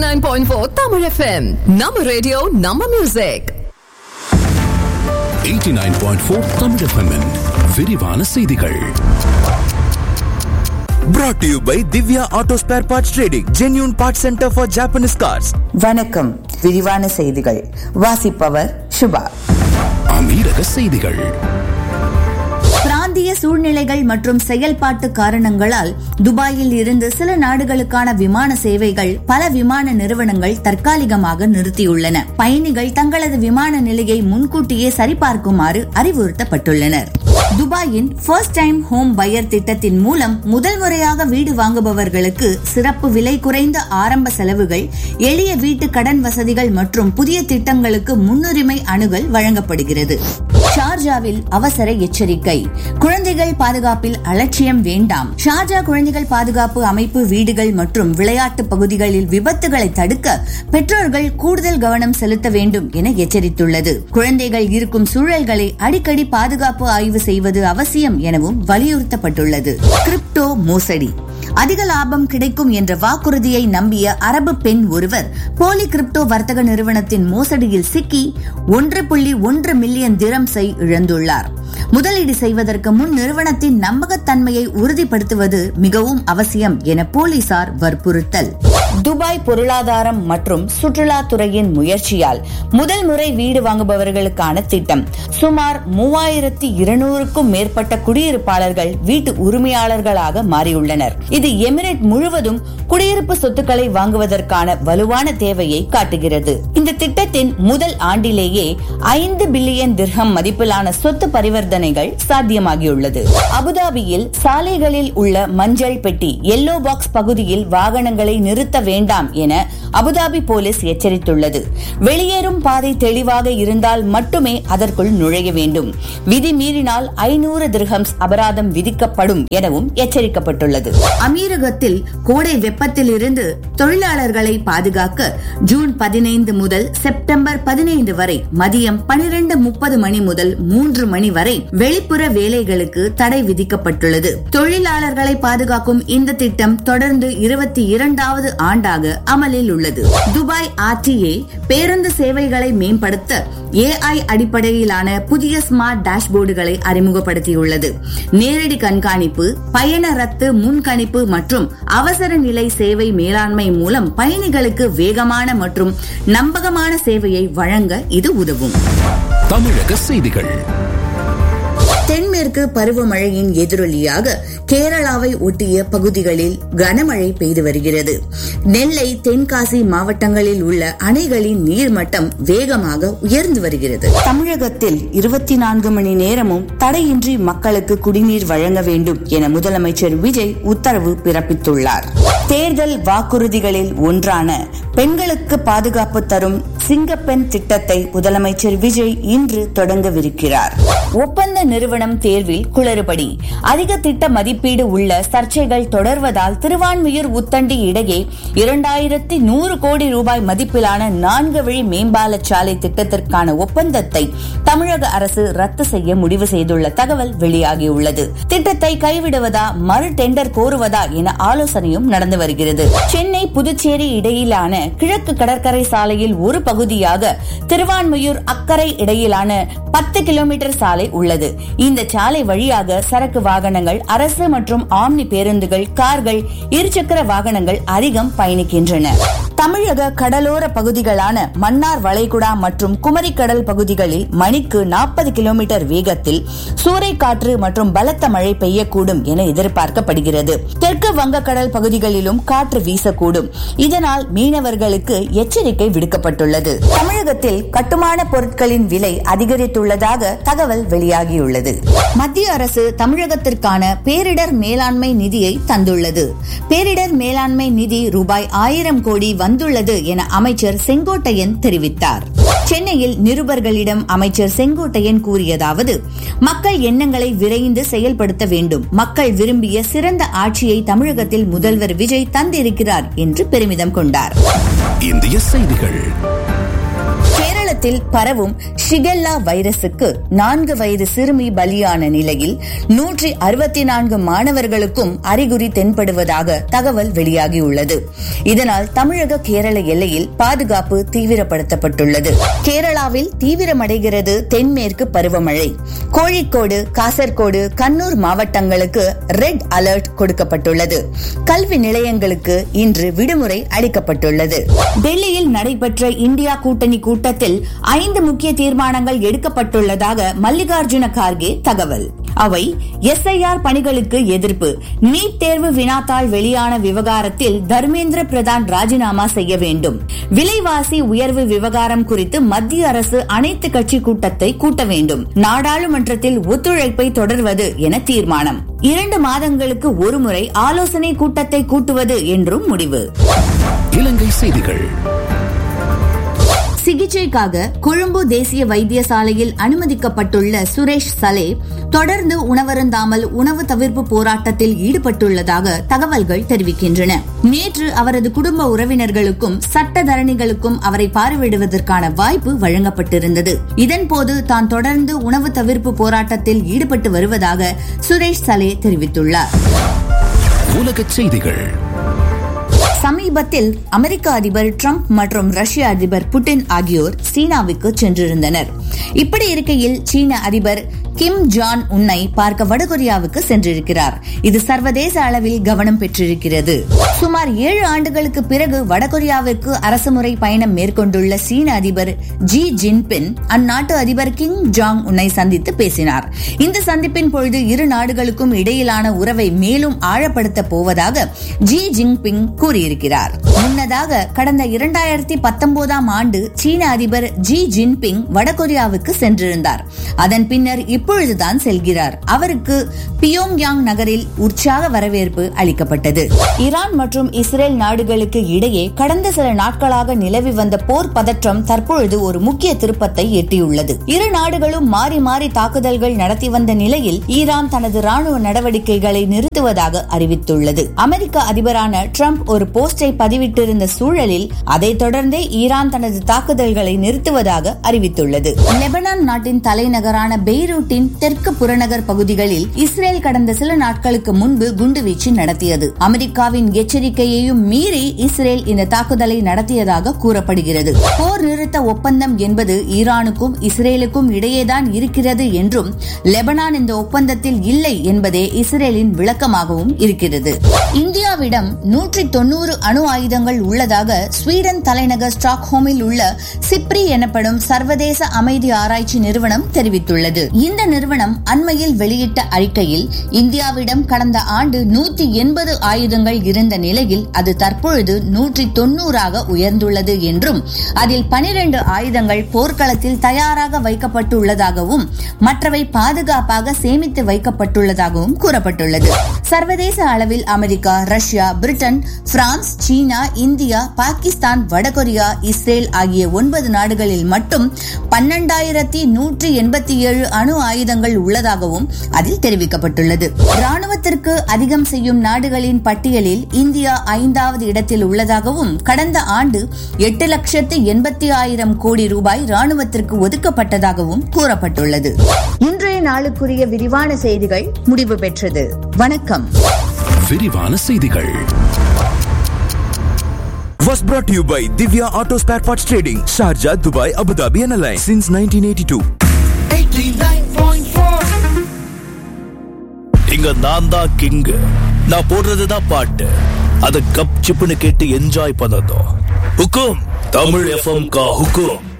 89.4 Tamil FM. Nama radio, Nama music. 89.4 Tamil FM -இன் விரிவான செய்திகள். Brought to you by Divya Auto Spare Parts Trading, genuine parts center for Japanese cars. வணக்கம். விரிவான செய்திகள் வாசிப்பவர் சுபா. அமீரக செய்திகள். பிராந்திய சூழ்நிலைகள் மற்றும் செயல்பாட்டு காரணங்களால் துபாயில் இருந்து சில நாடுகளுக்கான விமான சேவைகள் பல விமான நிறுவனங்கள் தற்காலிகமாக நிறுத்தியுள்ளன. பயணிகள் தங்களது விமான நிலையை முன்கூட்டியே சரிபார்க்குமாறு அறிவுறுத்தப்பட்டுள்ளனர். துபாயின் ஃபர்ஸ்ட் டைம் ஹோம் பையர் திட்டத்தின் மூலம் முதல் முறையாக வீடு வாங்குபவர்களுக்கு சிறப்பு விலை குறைந்த ஆரம்ப செலவுகள், எளிய வீட்டு கடன் வசதிகள் மற்றும் புதிய திட்டங்களுக்கு முன்னுரிமை அணுகல் வழங்கப்படுகிறது. ஷார்ஜாவில் அவசர எச்சரிக்கை. குழந்தைகள் பாதுகாப்பில் அலட்சியம் வேண்டாம். ஷார்ஜா குழந்தைகள் பாதுகாப்பு அமைப்பு வீடுகள் மற்றும் விளையாட்டு பகுதிகளில் விபத்துகளை தடுக்க பெற்றோர்கள் கூடுதல் கவனம் செலுத்த வேண்டும் என எச்சரித்துள்ளது. குழந்தைகள் இருக்கும் சூழல்களை அடிக்கடி பாதுகாப்பு ஆய்வு செய்வது அவசியம் எனவும் வலியுறுத்தப்பட்டுள்ளது. கிரிப்டோ மோசடி. அதிக லாபம் கிடைக்கும் என்ற வாக்குறுதியை நம்பிய அரபு பெண் ஒருவர் போலி கிரிப்டோ வர்த்தக நிறுவனத்தின் மோசடியில் சிக்கி 1.1 மில்லியன் திரம்ஸை இழந்துள்ளார். முதலீடு செய்வதற்கு முன் நிறுவனத்தின் நம்பகத்தன்மையை உறுதிப்படுத்துவது மிகவும் அவசியம் என போலீசார் வற்புறுத்தல். துபாய் பொருளாதாரம் மற்றும் சுற்றுலாத்துறையின் முயற்சியால் முதல் முறை வீடு வாங்குபவர்களுக்கான திட்டம். சுமார் 3200க்கும் மேற்பட்ட குடியிருப்பாளர்கள் வீட்டு உரிமையாளர்களாக மாறியுள்ளனர். இது எமிரேட் முழுவதும் குடியிருப்பு சொத்துக்களை வாங்குவதற்கான வலுவான தேவையை காட்டுகிறது. இந்த திட்டத்தின் முதல் ஆண்டிலேயே 5 பில்லியன் திர்ஹம் மதிப்பிலான சொத்து பரிவர்த்தனைகள் சாத்தியமாகியுள்ளது. அபுதாபியில் சாலைகளில் உள்ள மஞ்சள் பெட்டி எல்லோ பாக்ஸ் பகுதியில் வாகனங்களை நிறுத்த வேண்டாம் என அபுதாபி போலீஸ் எச்சரித்துள்ளது. வெளியேறும் பாதை தெளிவாக இருந்தால் மட்டுமே அதற்குள் நுழைய வேண்டும். விதி மீறினால் 500 திர்ஹம்ஸ் அபராதம் விதிக்கப்படும் எனவும் எச்சரிக்கப்பட்டுள்ளது. அமீரகத்தில் கோடை வெப்பத்தில் இருந்து தொழிலாளர்களை பாதுகாக்க ஜூன் 15 முதல் செப்டம்பர் 15 வரை மதியம் 12:30 மணி முதல் 3 மணி வரை வெளிப்புற வேலைகளுக்கு தடை விதிக்கப்பட்டுள்ளது. தொழிலாளர்களை பாதுகாக்கும் இந்த திட்டம் தொடர்ந்து 22வது ஆண்டாக அமலில் உள்ளது. துபாய் RTA பேருந்து சேவைகளை மேம்படுத்த AI அடிப்படையிலான புதிய ஸ்மார்ட் டேஷ்போர்டுகளை அறிமுகப்படுத்தியுள்ளது. நேரடி கண்காணிப்பு, பயண ரத்து முன்கணிப்பு மற்றும் அவசர நிலை சேவை மேலாண்மை மூலம் பயணிகளுக்கு வேகமான மற்றும் நம்பகமான சேவையை வழங்க இது உதவும். தமிழக செய்திகள். தென்மேற்கு பருவமழையின் எதிரொலியாக கேரளாவை ஒட்டிய பகுதிகளில் கனமழை பெய்து வருகிறது. நெல்லை, தென்காசி மாவட்டங்களில் உள்ள அணைகளின் நீர்மட்டம் வேகமாக உயர்ந்து வருகிறது. தமிழகத்தில் 24 மணி நேரமும் தடையின்றி மக்களுக்கு குடிநீர் வழங்க வேண்டும் என முதலமைச்சர் விஜய் உத்தரவு பிறப்பித்துள்ளார். தேர்தல் வாக்குறுதிகளில் ஒன்றான பெண்களுக்கு பாதுகாப்பு தரும் சிங்கப்பெண் திட்டத்தை முதலமைச்சர் விஜய் இன்று தொடங்கவிருக்கிறார். ஒப்பந்த நிறுவனம் தேர்வில் குளறுபடி. அதிக திட்ட மதிப்பீடு உள்ள சர்ச்சைகள் தொடர்வதால் திருவான்மியூர் உத்தண்டி இடையே 2100 கோடி ரூபாய் மதிப்பிலான 4 வழி மேம்பால சாலை திட்டத்திற்கான ஒப்பந்தத்தை தமிழக அரசு ரத்து செய்ய முடிவு செய்துள்ள தகவல் வெளியாகியுள்ளது. திட்டத்தை கைவிடுவதா, மறு டெண்டர் கோருவதா என ஆலோசனையும் நடந்து வருகிறது. சென்னை புதுச்சேரி இடையிலான கிழக்கு கடற்கரை சாலையில் ஒரு பகுதியாக திருவான்மியூர் அக்கரை இடையிலான 10 கிலோமீட்டர் சாலை உள்ளது. இந்த சாலை வழியாக சரக்கு வாகனங்கள், அரசு மற்றும் ஆம்னி பேருந்துகள், கார்கள், இருசக்கர வாகனங்கள் அதிகம் பயணிக்கின்றன. தமிழக கடலோர பகுதிகளான மன்னார் வளைகுடா மற்றும் குமரிக்கடல் பகுதிகளில் மணிக்கு 40 கிலோமீட்டர் வேகத்தில் சூறைக்காற்று மற்றும் பலத்த மழை பெய்யக்கூடும் என எதிர்பார்க்கப்படுகிறது. தெற்கு வங்கக்கடல் பகுதிகளிலும் காற்று வீசக்கூடும். இதனால் மீனவர்களுக்கு எச்சரிக்கை விடுக்கப்பட்டுள்ளது. தமிழகத்தில் கட்டுமான பொருட்களின் விலை அதிகரித்துள்ளதாக தகவல் வெளியாகியுள்ளது. மத்திய அரசு தமிழகத்திற்கான பேரிடர் மேலாண்மை நிதியை தந்துள்ளது. பேரிடர் மேலாண்மை நிதி ரூபாய் 1000 கோடி வந்துள்ளது என அமைச்சர் செங்கோட்டையன் தெரிவித்தார். சென்னையில் நிருபர்களிடம் அமைச்சர் செங்கோட்டையன் கூறியதாவது: மக்கள் எண்ணங்களை விரைந்து செயல்படுத்த வேண்டும். மக்கள் விரும்பிய சிறந்த ஆட்சியை தமிழகத்தில் முதல்வர் விஜய் தந்திருக்கிறார் என்று பெருமிதம் கொண்டார். இந்திய செய்திகள். மாநிலத்தில் பரவும் ஷிகெல்லா வைரசுக்கு 4 வயது சிறுமி பலியான நிலையில் 164 மாணவர்களுக்கும் அறிகுறி தென்படுவதாக தகவல் வெளியாகியுள்ளது. இதனால் தமிழக கேரள எல்லையில் பாதுகாப்பு தீவிரப்படுத்தப்பட்டுள்ளது. கேரளாவில் தீவிரமடைகிறது தென்மேற்கு பருவமழை. கோழிக்கோடு, காசர்கோடு, கண்ணூர் மாவட்டங்களுக்கு ரெட் அலர்ட் கொடுக்கப்பட்டுள்ளது. கல்வி நிலையங்களுக்கு இன்று விடுமுறை அளிக்கப்பட்டுள்ளது. டெல்லியில் நடைபெற்ற இந்தியா கூட்டணி கூட்டத்தில் 5 முக்கிய தீர்மானங்கள் எடுக்கப்பட்டுள்ளதாக மல்லிகார்ஜுன கார்கே தகவல். அவை SIR பணிகளுக்கு எதிர்ப்பு, நீட் தேர்வு வினாத்தாள் வெளியான விவகாரத்தில் தர்மேந்திர பிரதான் ராஜினாமா செய்ய வேண்டும், விலைவாசி உயர்வு விவகாரம் குறித்து மத்திய அரசு அனைத்து கட்சி கூட்டத்தை கூட்ட வேண்டும், நாடாளுமன்றத்தில் ஒத்துழைப்பை தொடர்வது என தீர்மானம், 2 மாதங்களுக்கு ஒருமுறை ஆலோசனை கூட்டத்தை கூட்டுவது என்றும் முடிவு. இலங்கை செய்திகள். சிகிச்சைக்காக கொழும்பு தேசிய வைத்தியசாலையில் அனுமதிக்கப்பட்டுள்ள சுரேஷ் சலே தொடர்ந்து உணவருந்தாமல் உணவு தவிர்ப்பு போராட்டத்தில் ஈடுபட்டுள்ளதாக தகவல்கள் தெரிவிக்கின்றன. நேற்று அவரது குடும்ப உறவினர்களுக்கும் சட்டத்தரணிகளுக்கும் அவரை பார்வையிடுவதற்கான வாய்ப்பு வழங்கப்பட்டிருந்தது. இதன்போது தான் தொடர்ந்து உணவு தவிர்ப்பு போராட்டத்தில் ஈடுபட்டு வருவதாக சுரேஷ் சலே தெரிவித்துள்ளார். உலகச் செய்திகள். சமீபத்தில் அமெரிக்க அதிபர் டிரம்ப் மற்றும் ரஷ்ய அதிபர் புட்டின் ஆகியோர் சீனாவுக்கு சென்றிருந்தனர். இப்படி இருக்கையில் சீன அதிபர் கிம் ஜாங் உன்னை பார்க்க வடகொரியாவுக்கு சென்றிருக்கிறார். இது சர்வதேச அளவில் கவனம் பெற்றிருக்கிறது. சுமார் 7 ஆண்டுகளுக்கு பிறகு வடகொரியாவிற்கு அரசுமுறை பயணம் மேற்கொண்டுள்ள சீன அதிபர் ஜி ஜின்பிங் அந்நாட்டு அதிபர் கிம் ஜாங் உன்னை சந்தித்து பேசினார். இந்த சந்திப்பின் பொழுது இரு நாடுகளுக்கும் இடையிலான உறவை மேலும் ஆழப்படுத்த போவதாக ஜி ஜின்பிங் கூறியிருக்கிறார். முன்னதாக கடந்த 2019ஆம் ஆண்டு சீன அதிபர் ஜி ஜின்பிங் வடகொரியாவுக்கு சென்றிருந்தார். அதன் பின்னர் இப்பொழுதுதான் செல்கிறார். அவருக்கு பியோங்யாங் நகரில் உற்சாக வரவேற்பு அளிக்கப்பட்டது. ஈரான் மற்றும் இஸ்ரேல் நாடுகளுக்கு இடையே கடந்த சில நாட்களாக நிலவி வந்த போர் பதற்றம் தற்பொழுது ஒரு முக்கிய திருப்பத்தை எட்டியுள்ளது. இரு நாடுகளும் மாறி மாறி தாக்குதல்கள் நடத்தி வந்த நிலையில் ஈரான் தனது ராணுவ நடவடிக்கைகளை நிறுத்துவதாக அறிவித்துள்ளது. அமெரிக்க அதிபரான டிரம்ப் ஒரு போஸ்டை பதிவிட்டிருந்த சூழலில் அதைத் தொடர்ந்தே ஈரான் தனது தாக்குதல்களை நிறுத்துவதாக அறிவித்துள்ளது. லெபனான் நாட்டின் தலைநகரான பெய்ரூட்டின் தெற்கு புறநகர் பகுதிகளில் இஸ்ரேல் கடந்த சில நாட்களுக்கு முன்பு குண்டுவீச்சு நடத்தியது. அமெரிக்காவின் எச்சரிக்கையையும் மீறி இஸ்ரேல் இந்த தாக்குதலை நடத்தியதாக கூறப்படுகிறது. போர் நிறுத்த ஒப்பந்தம் என்பது ஈரானுக்கும் இஸ்ரேலுக்கும் இடையேதான் இருக்கிறது என்றும் லெபனான் இந்த ஒப்பந்தத்தில் இல்லை என்பதே இஸ்ரேலின் விளக்கமாகவும் இருக்கிறது. இந்தியாவிடம் 190 அணு ஆயுதங்கள் உள்ளதாக ஸ்வீடன் தலைநகர் ஸ்டாக்ஹோமில் உள்ள சிப்ரி எனப்படும் சர்வதேச அமைதி ஆராய்ச்சி நிறுவனம் தெரிவித்துள்ளது. இந்த நிறுவனம் அண்மையில் வெளியிட்ட அறிக்கையில் இந்தியாவிடம் கடந்த ஆண்டு 180 ஆயுதங்கள் இருந்த நிலையில் அது தற்பொழுது 190ஆக உயர்ந்துள்ளது என்றும் அதில் 12 ஆயுதங்கள் போர்க்களத்தில் தயாராக வைக்கப்பட்டுள்ளதாகவும் மற்றவை பாதுகாப்பாக சேமித்து வைக்கப்பட்டுள்ளதாகவும் கூறப்பட்டுள்ளது. சர்வதேச அளவில் அமெரிக்கா, ரஷ்யா, பிரிட்டன், பிரான்ஸ், சீனா, இந்தியா, பாகிஸ்தான், வடகொரியா, இஸ்ரேல் ஆகிய 9 நாடுகளில் மட்டும் 12,187 அணு ஆயுதங்கள் உள்ளதாகவும் அதில் தெரிவிக்கப்பட்டுள்ளது. ராணுவத்திற்கு அதிகம் செய்யும் நாடுகளின் பட்டியலில் இந்தியா 5வது இடத்தில் உள்ளதாகவும் கடந்த ஆண்டு 8,80,000 கோடி ரூபாய் ராணுவத்திற்கு ஒதுக்கப்பட்டதாகவும் கூறப்பட்டுள்ளது. இன்றைய நாளுக்குரிய விரிவான செய்திகள் முடிவு பெற்றது. வணக்கம். விரிவான செய்திகள் Was brought to you by Divya Auto Spare Parts Trading, Sharjah, Dubai, Abu Dhabi and Alliance since 1982. 89.4 இங்க நான் தான் கிங். நான் போடுறதுதான் பாட்டு. அத கப் சிப்புன்னு கேட்டு என்ஜாய் பண்ணதும். ஹுக்கும் தமிழ் FM கா ஹுக்கும்.